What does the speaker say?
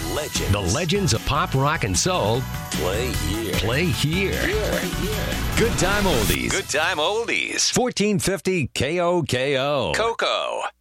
legends. The legends of pop, rock, and soul Play here. play here. Right here. Good time oldies. Good time oldies. 1450 KOKO. Coco.